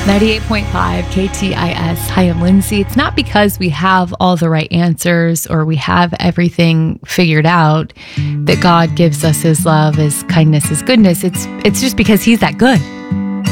98.5 KTIS. Hi, I'm Lindsay. It's not because we have all the right answers or we have everything figured out that God gives us his love, his kindness, his goodness. It's just because he's that good.